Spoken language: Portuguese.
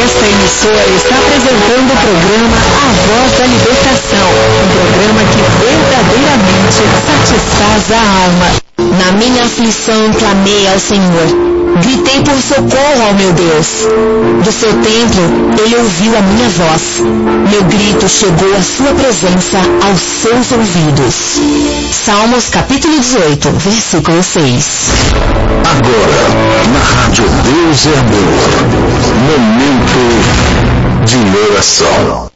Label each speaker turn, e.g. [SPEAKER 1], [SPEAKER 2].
[SPEAKER 1] Esta emissora está apresentando o programa A Voz da Libertação, um programa que verdadeiramente satisfaz a alma. Na minha aflição clamei ao Senhor, gritei por socorro ao meu Deus. Do seu templo ele ouviu a minha voz, meu grito chegou à sua presença aos seus ouvidos. Salmos capítulo 18, versículo 6.
[SPEAKER 2] Agora, na Rádio Deus é Amor, momento de oração.